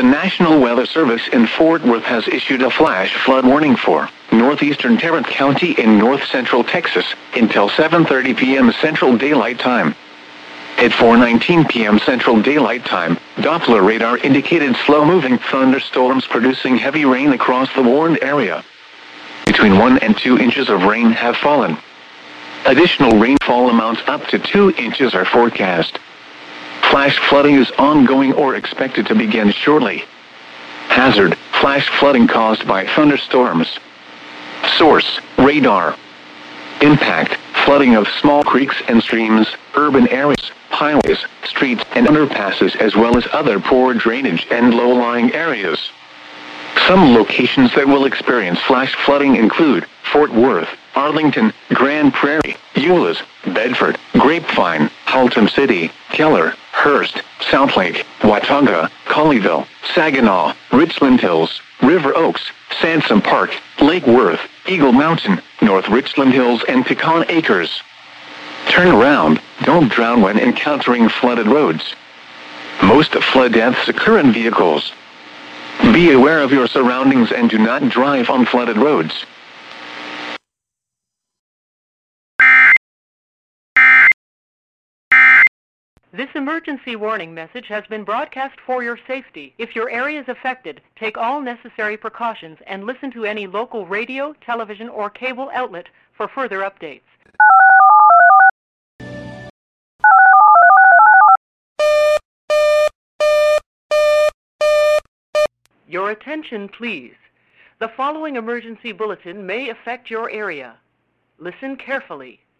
The National Weather Service in Fort Worth has issued a flash flood warning for northeastern Tarrant County in north-central Texas until 7:30 p.m. Central Daylight Time. At 4:19 p.m. Central Daylight Time, Doppler radar indicated slow-moving thunderstorms producing heavy rain across the warned area. Between 1 and 2 inches of rain have fallen. Additional rainfall amounts up to 2 inches are forecast. Flash flooding is ongoing or expected to begin shortly. Hazard: flash flooding caused by thunderstorms. Source: radar. Impact: flooding of small creeks and streams, urban areas, highways, streets and underpasses, as well as other poor drainage and low-lying areas. Some locations that will experience flash flooding include Fort Worth, Arlington, Grand Prairie, Euless, Bedford, Grapevine, Haltom City, Keller, Hurst, Southlake, Watauga, Colleyville, Saginaw, Richland Hills, River Oaks, Sansom Park, Lake Worth, Eagle Mountain, North Richland Hills and Pecan Acres. Turn around, don't drown when encountering flooded roads. Most flood deaths occur in vehicles. Be aware of your surroundings and do not drive on flooded roads. This emergency warning message has been broadcast for your safety. If your area is affected, take all necessary precautions and listen to any local radio, television, or cable outlet for further updates. Your attention, please. The following emergency bulletin may affect your area. Listen carefully.